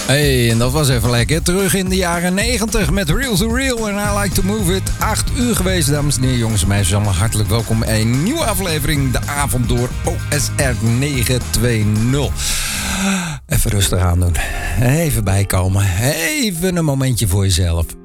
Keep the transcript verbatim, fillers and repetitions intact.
Hey, en dat was even lekker. Terug in de jaren negentig met Real to Real en I Like to Move It. Acht uur geweest, dames en heren, jongens en meisjes. Allemaal hartelijk welkom bij een nieuwe aflevering. De avond door O S R negen twee nul. Even rustig aan doen. Even bijkomen. Even een momentje voor jezelf.